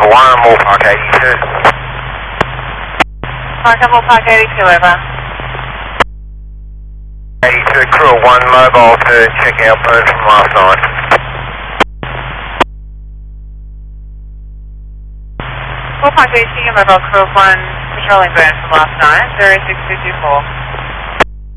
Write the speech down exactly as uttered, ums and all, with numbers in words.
one, Moorpark eighty-two. Park at Moorpark eighty-two, over. eighty-two, crew one mobile to check out burn from last night. Moorpark eighty-two, mobile crew one, patrolling burn from last night, zero six two two four.